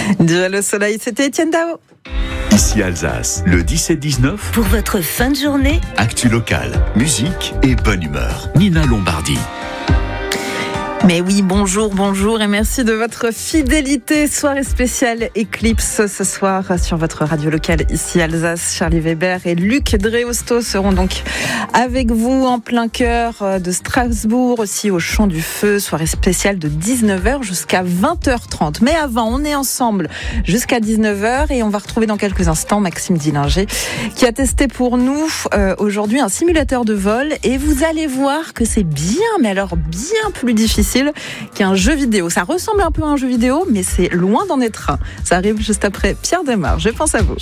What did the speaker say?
Dire le soleil, c'était Étienne Dao. Ici Alsace, le 17-19. Pour votre fin de journée, Actu locale, musique et bonne humeur. Nina Lombardi. Mais oui, bonjour et merci de votre fidélité. Soirée spéciale Eclipse ce soir sur votre radio locale ici Alsace. Charlie Weber et Luc Dreosto seront donc avec vous en plein cœur de Strasbourg, aussi au Champ du Feu. Soirée spéciale de 19h jusqu'à 20h30. Mais avant, on est ensemble jusqu'à 19h et on va retrouver dans quelques instants Maxime Dillinger qui a testé pour nous aujourd'hui un simulateur de vol et vous allez voir que c'est bien, mais alors bien plus difficile qu'un jeu vidéo. Ça ressemble un peu à un jeu vidéo, mais c'est loin d'en être un. Ça arrive juste après Pierre Demar. Je pense à vous.